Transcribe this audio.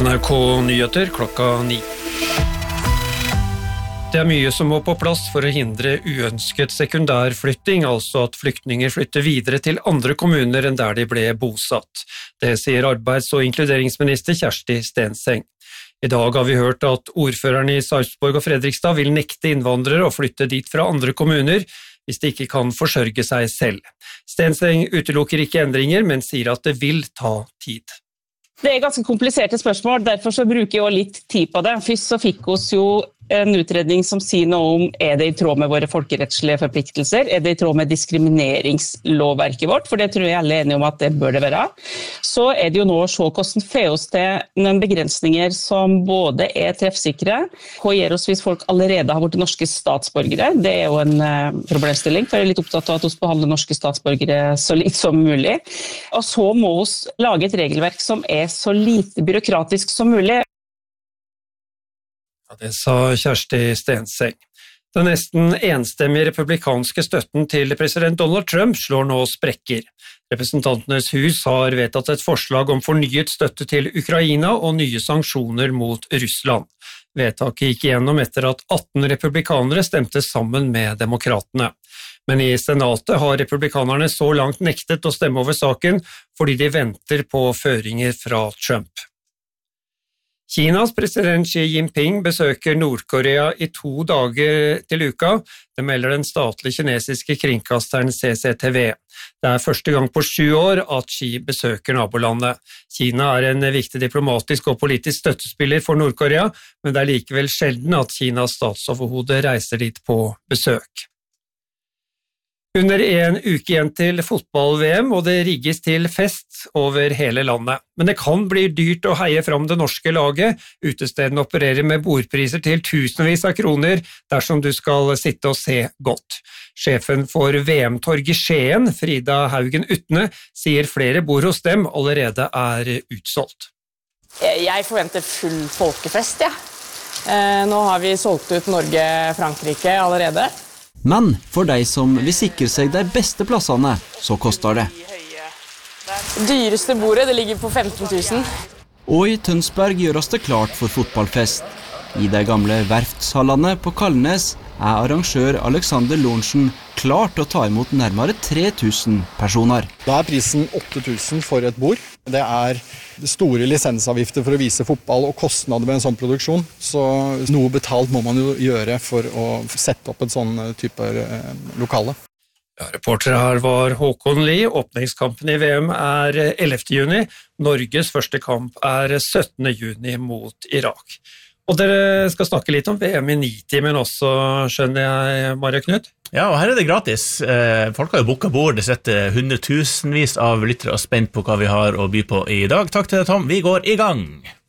NRK Nyheter klokka 9. Det mye som må på plass for å hindre uønsket sekundærflytting, altså at flyktninger flytter videre til andre kommuner enn der de ble bosatt. Det sier arbeids- og inkluderingsminister Kjersti Stenseng. I dag har vi hørt at ordførerne i Sarpsborg og Fredrikstad vil nekte innvandrere å flytte dit fra andre kommuner hvis de ikke kan forsørge seg selv. Stenseng utelukker ikke endringer, men sier at det vil ta tid. Det ganske kompliserte spørsmål, derfor så bruker jeg også litt tid på det. Først så fikk oss jo en utredning som sier noe om det i tråd med våre folkerettslige forpliktelser, det i tråd med diskrimineringslovverket vårt, for det tror jeg alle er enige om at det bør det være. Så det jo nå å se hvordan får oss til noen begrensninger som både treffsikre, hva gjør oss hvis folk allerede har vært norske statsborgere, det jo en problemstilling, for jeg litt opptatt av at vi behandler norske statsborgere så litt som mulig. Og så må vi lage et regelverk som så lite byråkratisk som mulig. Det sa Kjersti Stenseng. Den nesten enstemmige republikanske støtten til president Donald Trump slår nå sprekker. Representantenes hus har vedtatt et forslag om fornyet støtte til Ukraina og nye sanksjoner mot Russland. Vedtaket gikk igjennom etter at 18 republikanere stemte sammen med demokratene. Men i senatet har republikanerne så langt nektet å stemme over saken fordi de venter på føringer fra Trump. Kinas president Xi Jinping besøker Nord-Korea i 2 dager til uka, det melder den statlige kinesiske kringkasteren CCTV. Det første gang på 7 år at Xi besøker nabolandet. Kina en viktig diplomatisk og politisk støttespiller for Nord-Korea, men det likevel sjelden at Kinas statsoverhode reiser dit på besøk. Under en uke igjen til fotball-VM, og det rigges til fest over hele landet. Men det kan bli dyrt å heie fram det norske laget. Utestedene opererer med bordpriser til tusenvis av kroner dersom du skal sitte og se godt. Sjefen for VM-torg i Skien, Frida Haugen Utne, sier flere bord hos dem allerede utsolgt. Jeg forventer full folkefest, ja. Nå har vi solgt ut Norge-Frankrike allerede. Men for de som vil sikre seg de beste plassene, så koster det. Det dyreste bordet det ligger på 15 000. Og i Tønsberg gjøres det klart for fotballfest. I de gamle verftshallene på Kalnes arrangør Alexander Lorentzen klar til å ta imot nærmere 3000 personer. Da prisen 8000 for et bord. Det store lisensavgifter for å vise fotball og kostnader ved en sånn produksjon. Så noe betalt må man jo gjøre for å sette opp en sånn type lokale. Ja, reportere her var Håkon Lie. Åpningskampen i VM 11. juni. Norges første kamp 17. juni mot Irak. Og dere skal snakke litt om VM i 9-timen også, skjønner jeg, Maria Knut? Ja, og her det gratis. Folk har jo booket bord, det setter hundretusenvis av lyttere og spent på hva vi har å by på i dag. Takk til deg, Tom. Vi går i gang!